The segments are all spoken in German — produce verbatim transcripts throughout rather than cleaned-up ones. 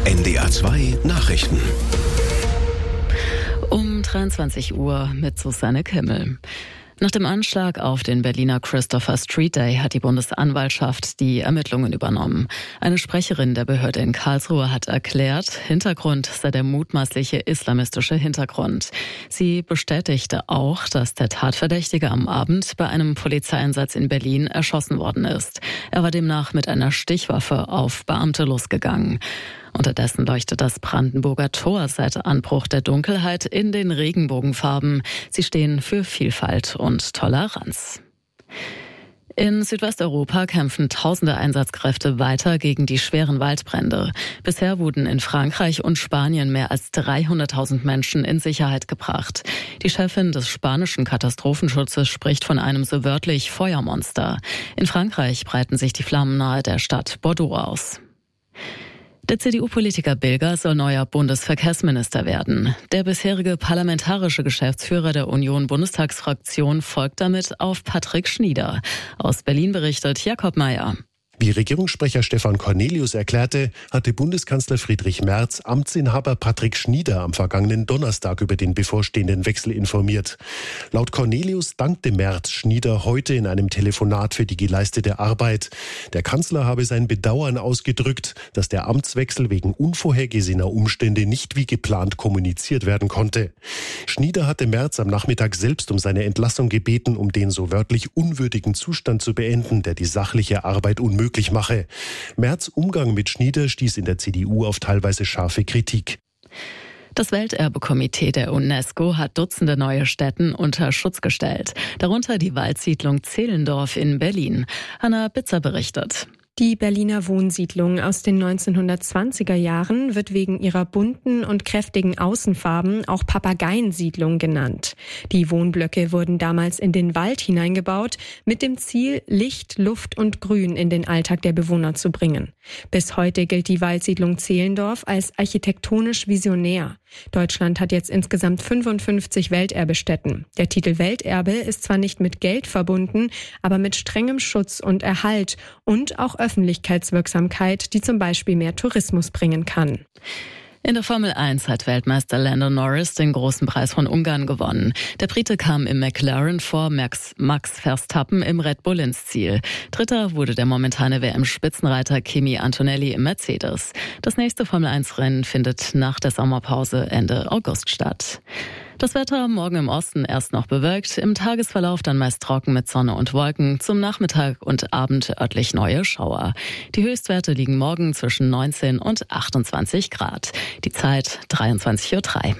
N D R zwei Nachrichten. Um dreiundzwanzig Uhr mit Susanne Kimmel. Nach dem Anschlag auf den Berliner Christopher Street Day hat die Bundesanwaltschaft die Ermittlungen übernommen. Eine Sprecherin der Behörde in Karlsruhe hat erklärt, Hintergrund sei der mutmaßliche islamistische Hintergrund. Sie bestätigte auch, dass der Tatverdächtige am Abend bei einem Polizeieinsatz in Berlin erschossen worden ist. Er war demnach mit einer Stichwaffe auf Beamte losgegangen. Unterdessen leuchtet das Brandenburger Tor seit Anbruch der Dunkelheit in den Regenbogenfarben. Sie stehen für Vielfalt und Toleranz. In Südwesteuropa kämpfen tausende Einsatzkräfte weiter gegen die schweren Waldbrände. Bisher wurden in Frankreich und Spanien mehr als dreihunderttausend Menschen in Sicherheit gebracht. Die Chefin des spanischen Katastrophenschutzes spricht von einem so wörtlich Feuermonster. In Frankreich breiten sich die Flammen nahe der Stadt Bordeaux aus. Der C D U-Politiker Bilger soll neuer Bundesverkehrsminister werden. Der bisherige parlamentarische Geschäftsführer der Union-Bundestagsfraktion folgt damit auf Patrick Schnieder. Aus Berlin berichtet Jakob Mayer. Wie Regierungssprecher Stefan Cornelius erklärte, hatte Bundeskanzler Friedrich Merz Amtsinhaber Patrick Schnieder am vergangenen Donnerstag über den bevorstehenden Wechsel informiert. Laut Cornelius dankte Merz Schnieder heute in einem Telefonat für die geleistete Arbeit. Der Kanzler habe sein Bedauern ausgedrückt, dass der Amtswechsel wegen unvorhergesehener Umstände nicht wie geplant kommuniziert werden konnte. Schnieder hatte Merz am Nachmittag selbst um seine Entlassung gebeten, um den so wörtlich unwürdigen Zustand zu beenden, der die sachliche Arbeit unmöglich mache. Merz' Umgang mit Schnieder stieß in der C D U auf teilweise scharfe Kritik. Das Welterbekomitee der UNESCO hat Dutzende neue Stätten unter Schutz gestellt, darunter die Waldsiedlung Zehlendorf in Berlin. Hanna Bitzer berichtet. Die Berliner Wohnsiedlung aus den neunzehnhundertzwanziger Jahren wird wegen ihrer bunten und kräftigen Außenfarben auch Papageiensiedlung genannt. Die Wohnblöcke wurden damals in den Wald hineingebaut, mit dem Ziel, Licht, Luft und Grün in den Alltag der Bewohner zu bringen. Bis heute gilt die Waldsiedlung Zehlendorf als architektonisch visionär. Deutschland hat jetzt insgesamt fünfundfünfzig Welterbestätten. Der Titel Welterbe ist zwar nicht mit Geld verbunden, aber mit strengem Schutz und Erhalt und auch Öffentlichkeitswirksamkeit, die zum Beispiel mehr Tourismus bringen kann. In der Formel eins hat Weltmeister Lando Norris den großen Preis von Ungarn gewonnen. Der Brite kam im McLaren vor Max, Max Verstappen im Red Bull ins Ziel. Dritter wurde der momentane W M-Spitzenreiter Kimi Antonelli im Mercedes. Das nächste Formel eins Rennen findet nach der Sommerpause Ende August statt. Das Wetter morgen im Osten erst noch bewölkt, im Tagesverlauf dann meist trocken mit Sonne und Wolken, zum Nachmittag und Abend örtlich neue Schauer. Die Höchstwerte liegen morgen zwischen neunzehn und achtundzwanzig Grad. Die Zeit dreiundzwanzig Uhr drei.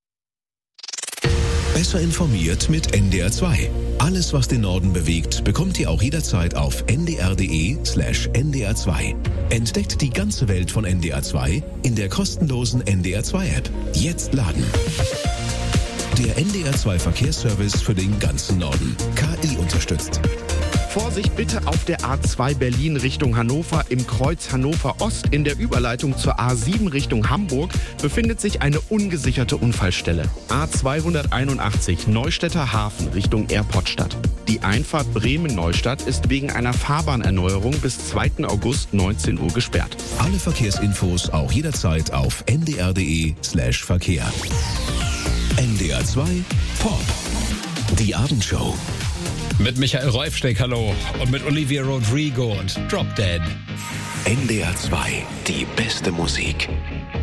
Besser informiert mit N D R zwei. Alles, was den Norden bewegt, bekommt ihr auch jederzeit auf n d r punkt d e slash n d r zwei. Entdeckt die ganze Welt von N D R zwei in der kostenlosen N D R zwei App. Jetzt laden. Der N D R zwei Verkehrsservice für den ganzen Norden. K I unterstützt. Vorsicht bitte auf der A zwei Berlin Richtung Hannover. Im Kreuz Hannover Ost in der Überleitung zur A sieben Richtung Hamburg befindet sich eine ungesicherte Unfallstelle. A zweihunderteinundachtzig Neustädter Hafen Richtung Airportstadt. Die Einfahrt Bremen-Neustadt ist wegen einer Fahrbahnerneuerung bis zweiten August neunzehn Uhr gesperrt. Alle Verkehrsinfos auch jederzeit auf n d r punkt d e slash Verkehr. N D R zwei Pop. Die Abendshow. Mit Michael Reufsteck, hallo. Und mit Olivia Rodrigo und Drop Dead. N D R zwei. Die beste Musik.